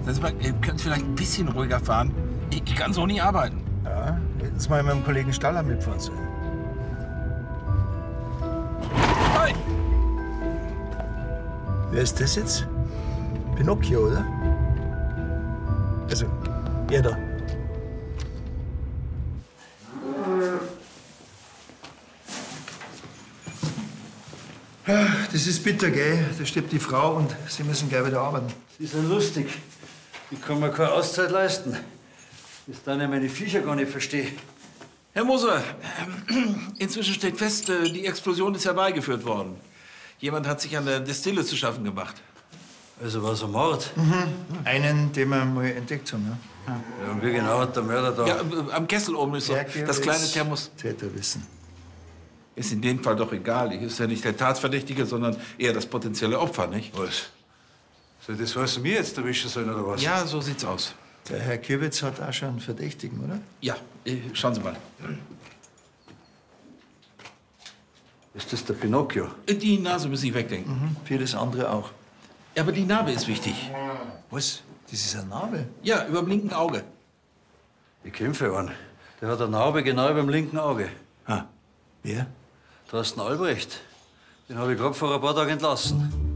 Ihr könnt vielleicht ein bisschen ruhiger fahren. Ich kann so nie arbeiten. Ja, hätten Sie mal mit dem Kollegen Staller mitfahren sollen. Hey! Wer ist das jetzt? Pinocchio, oder? Also, er da. Das ist bitter, gell? Da stirbt die Frau und Sie müssen gleich wieder arbeiten. Sie sind lustig. Ich kann mir keine Auszeit leisten. Das dann ja meine Viecher gar nicht verstehe. Herr Moser, inzwischen steht fest, die Explosion ist herbeigeführt worden. Jemand hat sich an der Destille zu schaffen gemacht. Also war es ein Mord? Einen, den wir mal entdeckt haben, ja? Ja, und wie genau hat der Mörder da... Ja, am Kessel oben ist so das kleine Thermos. Täterwissen. Ist in dem Fall doch egal. Ich ist ja nicht der Tatverdächtige, sondern eher das potenzielle Opfer, nicht? Was? Soll das heißen, mir jetzt erwischen sollen, oder was? Ja, so sieht's aus. Der Herr Kiewitz hat auch schon einen Verdächtigen, oder? Ja, schauen Sie mal. Ist das der Pinocchio? Die Nase müssen Sie wegdenken. Vieles andere auch. Ja, aber die Narbe ist wichtig. Was? Das ist ein Name? Ja, über dem linken Auge. Ich kämpfe an. Der hat eine Narbe genau über dem linken Auge. Ha. Wer? Thorsten Albrecht. Den habe ich gerade vor ein paar Tagen entlassen.